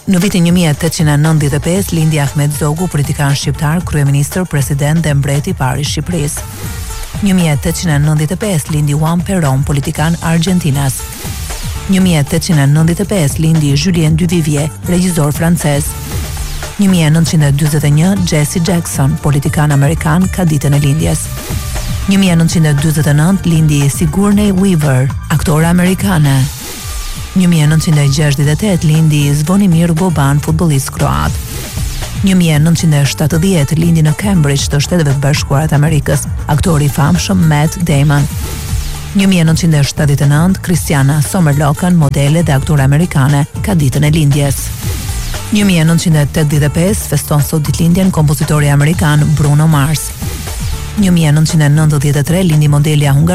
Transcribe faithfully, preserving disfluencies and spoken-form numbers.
Në vitin një mijë e tetëqind e nëntëdhjetë e pesë lindi Ahmet Zogu, politikan shqiptar, kryeministër, president dhe mbreti i parë i Shqipërisë. një mijë e tetëqind e nëntëdhjetë e pesë lindi Juan Perón, politikan Argjentinas. një mijë e tetëqind e nëntëdhjetë e pesë lindi Julien Duvivier, regjisor francez. një mijë e nëntëqind e dyzet e një Jesse Jackson, politikan amerikan, ka ditën e lindjes. një mijë e nëntëqind e dyzet e nëntë lindi Sigourney Weaver, aktore amerikane. një mijë e nëntëqind e gjashtëdhjetë e tetë lindi Zvonimir Boban, futbollist kroat. një mijë e nëntëqind e shtatëdhjetë lindi në Cambridge të Shteteve të Bashkuara të Amerikës, aktori i famshëm Matt Damon. një mijë e nëntëqind e shtatëdhjetë e nëntë Christiana Sommerlocken, modele dhe aktore amerikane, ka ditën e lindjes. një mijë e nëntëqind e tetëdhjetë e pesë feston sot ditëlindjen kompozitori amerikan Bruno Mars. një mijë e nëntëqind e nëntëdhjetë e tre lindi modelja hungare